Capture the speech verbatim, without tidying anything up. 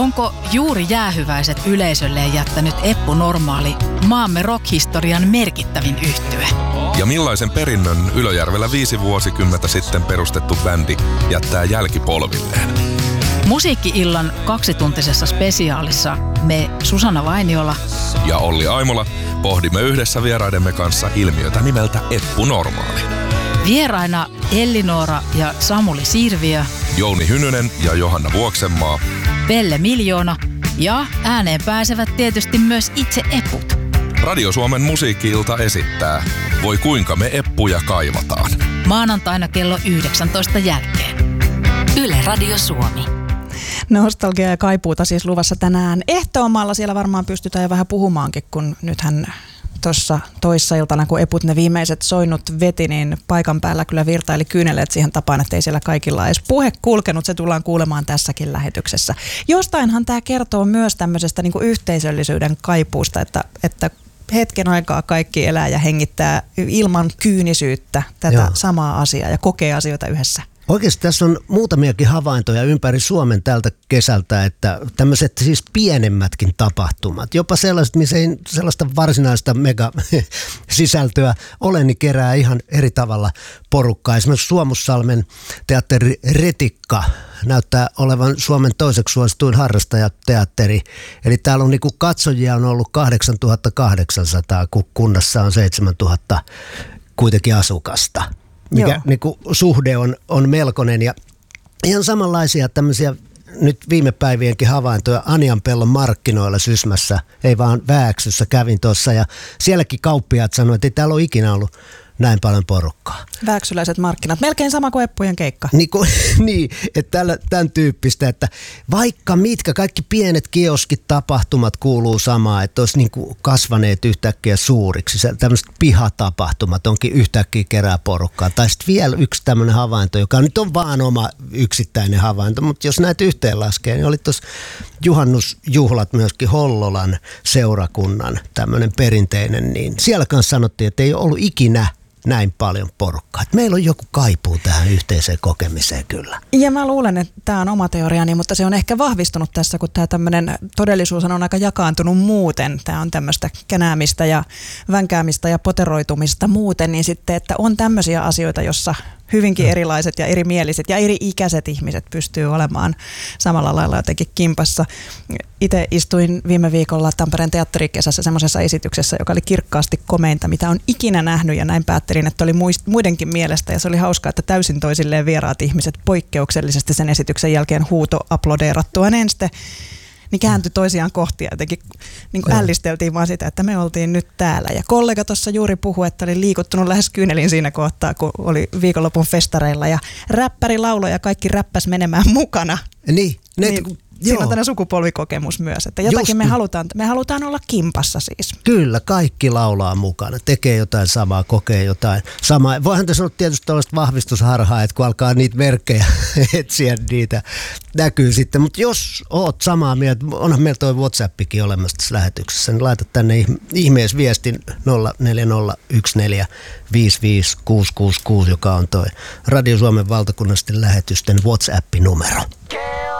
Onko juuri jäähyväiset yleisölleen jättänyt Eppu Normaali maamme rockhistorian merkittävin yhtye? Ja millaisen perinnön Ylöjärvellä viisi vuosikymmentä sitten perustettu bändi jättää jälkipolvilleen? Musiikki-illan kaksituntisessa spesiaalissa me Susanna Vainiola ja Olli Aimola pohdimme yhdessä vieraidemme kanssa ilmiötä nimeltä Eppu Normaali. Vieraina Elli-Noora ja Samuli Sirviö, Jouni Hynynen ja Johanna Vuoksenmaa, Pelle Miljoona ja ääneen pääsevät tietysti myös itse eput. Radio Suomen musiikki-ilta esittää Voi kuinka me eppuja kaivataan. Maanantaina kello yhdeksäntoista jälkeen. Yle Radio Suomi. Nostalgia ja kaipuuta siis luvassa tänään. Ehtoomalla siellä varmaan pystytään jo vähän puhumaankin, kun nythän tuossa toissa iltana, kun eput ne viimeiset soinnut veti, niin paikan päällä kyllä virtaili kyyneleet siihen tapaan, että ei siellä kaikilla edes puhe kulkenut. Se tullaan kuulemaan tässäkin lähetyksessä. Jostainhan tämä kertoo myös tämmöisestä niin kuin yhteisöllisyyden kaipuusta, että, että hetken aikaa kaikki elää ja hengittää ilman kyynisyyttä tätä Joo. samaa asiaa ja kokee asioita yhdessä. Oikeasti tässä on muutamiakin havaintoja ympäri Suomen tältä kesältä, että tämmöiset siis pienemmätkin tapahtumat, jopa sellaiset, missä ei sellaista varsinaista mega-sisältöä ole, niin kerää ihan eri tavalla porukkaa. Esimerkiksi Suomussalmen teatteri Retikka näyttää olevan Suomen toiseksi suosituin harrastajateatteri. Eli täällä on niinku katsojia on ollut kahdeksantuhattakahdeksansataa, kun kunnassa on seitsemäntuhatta kuitenkin asukasta. Mikä niin kuin, suhde on, on melkoinen ja ihan samanlaisia tämmöisiä nyt viime päivienkin havaintoja Anianpellon markkinoilla Sysmässä, ei vaan Vääksyssä kävin tuossa ja sielläkin kauppiaat sanoivat, että ei täällä ole ikinä ollut näin paljon porukkaa. Vääksyläiset markkinat, melkein sama kuin eppujen keikka. Niin, kuin, niin että tällä, tämän tyyppistä, että vaikka mitkä, kaikki pienet kioskit, tapahtumat kuuluu samaan, että olisi niin kuin kasvaneet yhtäkkiä suuriksi. Tämmöiset pihatapahtumat onkin yhtäkkiä kerää porukkaa. Tai sitten vielä yksi tämmöinen havainto, joka nyt on vaan oma yksittäinen havainto, mutta jos näitä yhteen laskee, niin oli tuossa juhannusjuhlat myöskin Hollolan seurakunnan tämmöinen perinteinen, niin siellä kanssa sanottiin, että ei ole ollut ikinä näin paljon porukkaa. Että meillä on joku kaipuu tähän yhteiseen kokemiseen kyllä. Ja mä luulen, että tämä on oma teoriani, mutta se on ehkä vahvistunut tässä, kun tämä tämmöinen todellisuus on aika jakaantunut muuten. Tämä on tämmöistä känäämistä ja vänkäämistä ja poteroitumista muuten, niin sitten, että on tämmöisiä asioita, jossa hyvinkin erilaiset ja erimieliset ja eri-ikäiset ihmiset pystyy olemaan samalla lailla jotenkin kimpassa. Itse istuin viime viikolla Tampereen teatterikesässä semmoisessa esityksessä, joka oli kirkkaasti komeinta, mitä on ikinä nähnyt, ja näin päättelin, että oli muidenkin mielestä, ja se oli hauskaa, että täysin toisilleen vieraat ihmiset poikkeuksellisesti sen esityksen jälkeen huuto aplodeerattua enste, niin kääntyi toisiaan kohti ja jotenkin niin kuin ällisteltiin vaan sitä, että me oltiin nyt täällä. Ja kollega tuossa juuri puhui, että oli liikuttunut lähes kyynelin siinä kohtaa, kun oli viikonlopun festareilla ja räppäri lauloi ja kaikki räppäs menemään mukana. Niin, ne, niin siinä on tämmöinen sukupolvikokemus myös, että jotakin Just me halutaan, me halutaan olla kimpassa siis. Kyllä, kaikki laulaa mukana, tekee jotain samaa, kokee jotain samaa. Voihan tässä olla tietysti tällaista vahvistusharhaa, että kun alkaa niitä merkkejä etsiä, niitä näkyy sitten. Mutta jos oot samaa mieltä, onhan meillä toi WhatsAppikin olemassa tässä lähetyksessä, niin laita tänne ihmeessä viestin nolla neljä nolla yksi neljä viisi viisi kuusi kuusi kuusi, joka on toi Radio Suomen valtakunnallisten lähetysten WhatsApp-numero.